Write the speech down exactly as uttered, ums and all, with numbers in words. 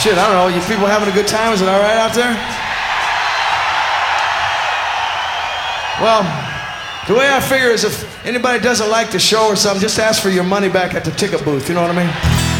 Shit, I don't know. You people having a good time? Is it all right out there? Well, the way I figure is if anybody doesn't like the show or something, just ask for your money back at the ticket booth. You know what I mean?